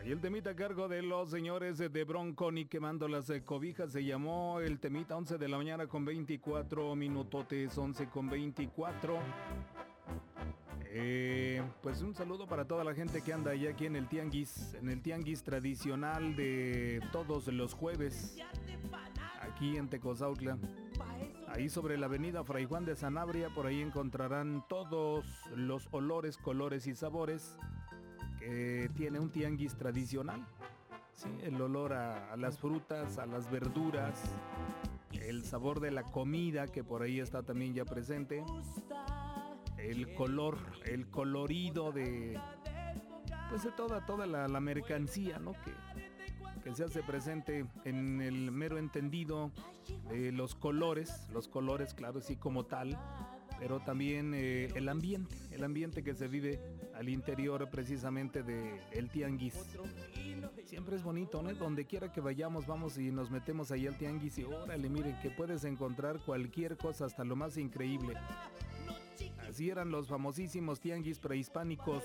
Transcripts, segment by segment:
Y el temita a cargo de los señores de Bronconi quemando las cobijas se llamó el temita 11 de la mañana con 24 minutotes, 11 con 24. Pues un saludo para toda la gente que anda allá aquí en el tianguis tradicional de todos los jueves, aquí en Tecozautla. Ahí sobre la avenida Fray Juan de Sanabria, por ahí encontrarán todos los olores, colores y sabores que tiene un tianguis tradicional. Sí, el olor a las frutas, a las verduras, el sabor de la comida que por ahí está también ya presente, el color, el colorido de, pues de toda la mercancía, ¿no? que se hace presente en el mero entendido de los colores, claro, sí, como tal, pero también el ambiente que se vive al interior precisamente del tianguis. Siempre es bonito, ¿no? Donde quiera que vayamos, vamos y nos metemos ahí al tianguis y órale, miren que puedes encontrar cualquier cosa, hasta lo más increíble. Así eran los famosísimos tianguis prehispánicos.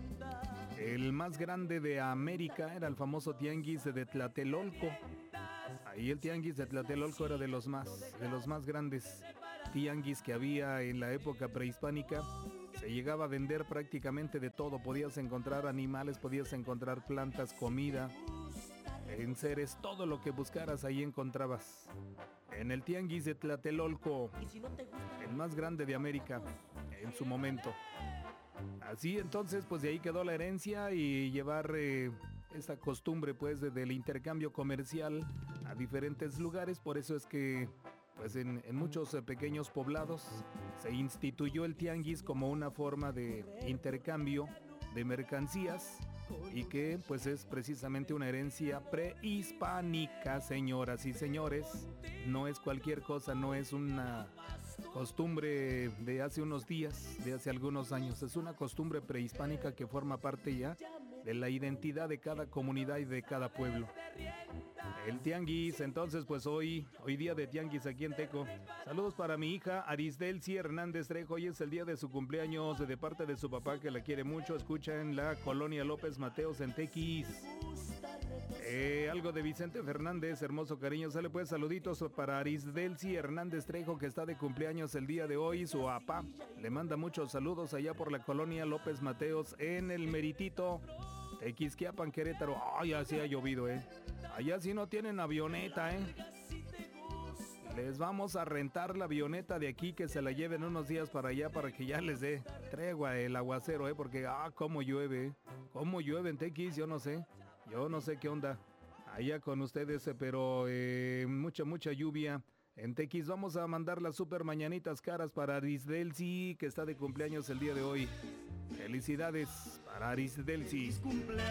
El más grande de América era el famoso tianguis de Tlatelolco. Ahí el tianguis de Tlatelolco era de los más grandes tianguis que había en la época prehispánica. Se llegaba a vender prácticamente de todo. Podías encontrar animales, podías encontrar plantas, comida, enseres, todo lo que buscaras ahí encontrabas. En el tianguis de Tlatelolco, el más grande de América en su momento. Así entonces, pues de ahí quedó la herencia y llevar esa costumbre pues del intercambio comercial a diferentes lugares. Por eso es que pues en muchos pequeños poblados se instituyó el tianguis como una forma de intercambio de mercancías y que pues es precisamente una herencia prehispánica, señoras y señores. No es cualquier cosa, no es una costumbre de hace unos días, de hace algunos años. Es una costumbre prehispánica que forma parte ya de la identidad de cada comunidad y de cada pueblo. El tianguis, entonces pues hoy día de tianguis aquí en Teco. Saludos para mi hija Arisdelsi Hernández Trejo. Hoy es el día de su cumpleaños de parte de su papá que la quiere mucho. Escucha en la colonia López Mateos en Tequis. Algo de Vicente Fernández, hermoso cariño. Sale pues saluditos para Arisdelsi Hernández Trejo que está de cumpleaños el día de hoy. Su papá le manda muchos saludos allá por la colonia López Mateos en el Meritito, Tequisquiapan, Querétaro. Ay, así ha llovido, Allá sí no tienen avioneta, Les vamos a rentar la avioneta de aquí, que se la lleven unos días para allá para que ya les dé tregua el aguacero, porque cómo llueve. Cómo llueve en Tequis, yo no sé qué onda allá con ustedes, pero mucha lluvia en Tequis. Vamos a mandar las super mañanitas caras para Arisdelsi, que está de cumpleaños el día de hoy. Felicidades para Arisdelsi.